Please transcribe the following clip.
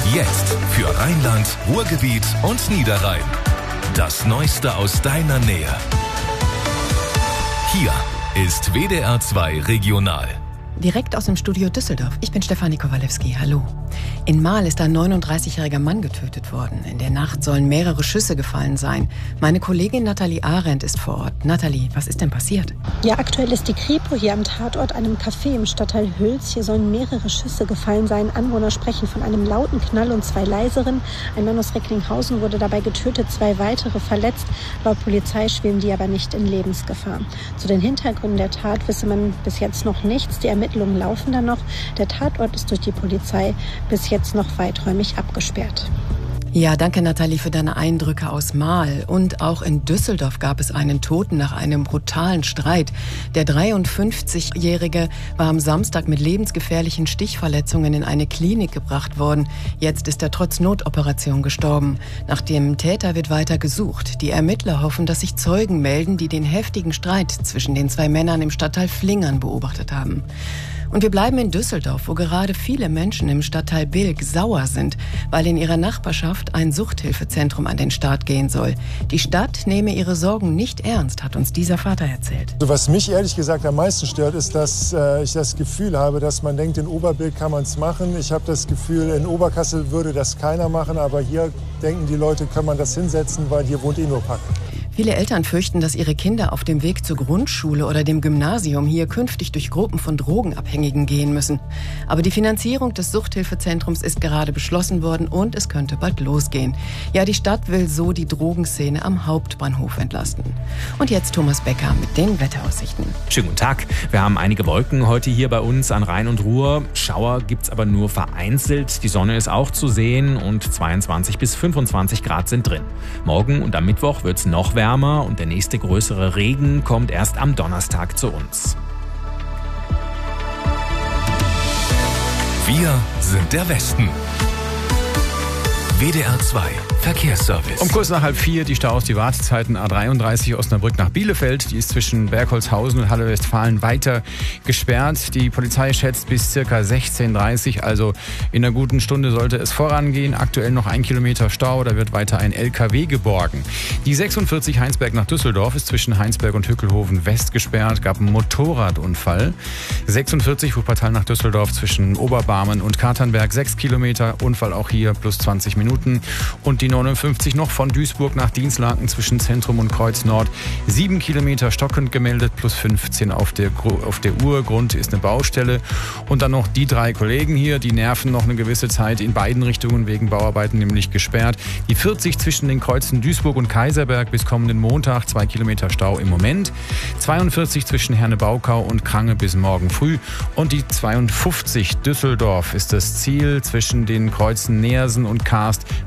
Jetzt für Rheinland, Ruhrgebiet und Niederrhein. Das Neueste aus deiner Nähe. Hier ist WDR 2 Regional. Direkt aus dem Studio Düsseldorf. Ich bin Stefanie Kowalewski. Hallo. In Marl ist ein 39-jähriger Mann getötet worden. In der Nacht sollen mehrere Schüsse gefallen sein. Meine Kollegin Nathalie Arendt ist vor Ort. Nathalie, was ist denn passiert? Ja, aktuell ist die Kripo hier am Tatort, einem Café im Stadtteil Hüls. Hier sollen mehrere Schüsse gefallen sein. Anwohner sprechen von einem lauten Knall und 2 leiseren. Ein Mann aus Recklinghausen wurde dabei getötet, 2 weitere verletzt. Laut Polizei schweben die aber nicht in Lebensgefahr. Zu den Hintergründen der Tat wisse man bis jetzt noch nichts. Die Ermittlungen laufen dann noch. Der Tatort ist durch die Polizei bis jetzt noch weiträumig abgesperrt. Ja, danke Nathalie für deine Eindrücke aus Marl. Und auch in Düsseldorf gab es einen Toten nach einem brutalen Streit. Der 53-Jährige war am Samstag mit lebensgefährlichen Stichverletzungen in eine Klinik gebracht worden. Jetzt ist er trotz Notoperation gestorben. Nach dem Täter wird weiter gesucht. Die Ermittler hoffen, dass sich Zeugen melden, die den heftigen Streit zwischen den 2 Männern im Stadtteil Flingern beobachtet haben. Und wir bleiben in Düsseldorf, wo gerade viele Menschen im Stadtteil Bilk sauer sind, weil in ihrer Nachbarschaft ein Suchthilfezentrum an den Start gehen soll. Die Stadt nehme ihre Sorgen nicht ernst, hat uns dieser Vater erzählt. Was mich ehrlich gesagt am meisten stört, ist, dass ich das Gefühl habe, dass man denkt, in Oberbilk kann man es machen. Ich habe das Gefühl, in Oberkassel würde das keiner machen, aber hier denken die Leute, kann man das hinsetzen, weil hier wohnt eh nur Pack. Viele Eltern fürchten, dass ihre Kinder auf dem Weg zur Grundschule oder dem Gymnasium hier künftig durch Gruppen von Drogenabhängigen gehen müssen. Aber die Finanzierung des Suchthilfezentrums ist gerade beschlossen worden und es könnte bald losgehen. Ja, die Stadt will so die Drogenszene am Hauptbahnhof entlasten. Und jetzt Thomas Becker mit den Wetteraussichten. Schönen guten Tag. Wir haben einige Wolken heute hier bei uns an Rhein und Ruhr. Schauer gibt's aber nur vereinzelt. Die Sonne ist auch zu sehen und 22 bis 25 Grad sind drin. Morgen und am Mittwoch wird's noch wärmer und der nächste größere Regen kommt erst am Donnerstag zu uns. Wir sind der Westen. WDR 2 Verkehrsservice. Um kurz nach 3:30 die Staus, die Wartezeiten A33 Osnabrück nach Bielefeld. Die ist zwischen Bergholzhausen und Halle Westfalen weiter gesperrt. Die Polizei schätzt bis ca. 16:30 also in einer guten Stunde sollte es vorangehen. Aktuell noch 1 Kilometer Stau, da wird weiter ein LKW geborgen. Die 46 Heinsberg nach Düsseldorf ist zwischen Heinsberg und Hückelhoven West gesperrt, gab einen Motorradunfall. 46 Wuppertal nach Düsseldorf zwischen Oberbarmen und Katernberg 6 Kilometer, Unfall auch hier plus 20 Minuten. Und die 59 noch von Duisburg nach Dinslaken zwischen Zentrum und Kreuz Nord. 7 Kilometer stockend gemeldet, plus 15 auf der Uhr. Grund ist eine Baustelle. Und dann noch die 3 Kollegen hier, die nerven noch eine gewisse Zeit in beiden Richtungen wegen Bauarbeiten, nämlich gesperrt. Die 40 zwischen den Kreuzen Duisburg und Kaiserberg bis kommenden Montag, 2 Kilometer Stau im Moment. 42 zwischen Herne-Baukau und Krange bis morgen früh. Und die 52 Düsseldorf ist das Ziel zwischen den Kreuzen Neersen und Karst